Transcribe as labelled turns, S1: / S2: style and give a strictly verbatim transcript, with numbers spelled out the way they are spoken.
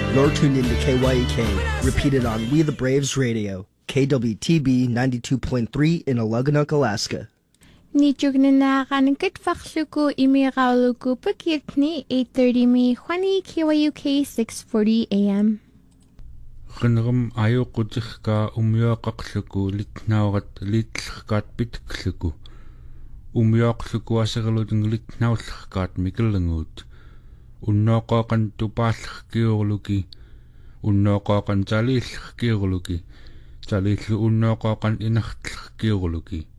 S1: You're tuned into K Y E K, repeated on We the Braves Radio, K W T B ninety-two point three in Aluganook, Alaska.
S2: Nijugninaakan kitfakluku imirauluku pakitni eight thirty mi Juani K Y U K six forty A M.
S3: Qinrum ayuqutihka umyoqaqluku litnaurat litlqaat pitkluku. Umyoqluku asirluding litnaulqaat mikelngut. Unnoqaqan tupaalkiurluki. Unnoqaqan talilkiurluki. Talillu unnoqaqan inartlkiurluki.